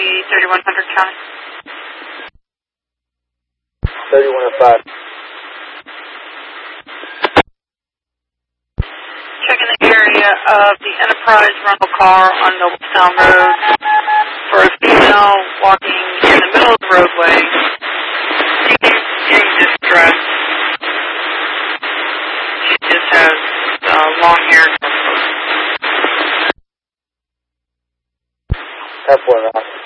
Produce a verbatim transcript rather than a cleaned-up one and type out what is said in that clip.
three, thirty-one hundred county. thirty-one oh five. Checking the area of the Enterprise rental car on Noblestown Road for a female walking in the middle of the roadway, seeming in distress. She just has uh, long hair. F one.